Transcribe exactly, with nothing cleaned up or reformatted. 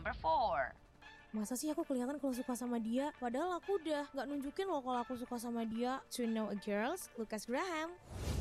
number four. Masa sih aku kelihatan kalau suka sama dia? Padahal aku udah gak nunjukin loh kalau aku suka sama dia. To know a girls, Lucas Graham.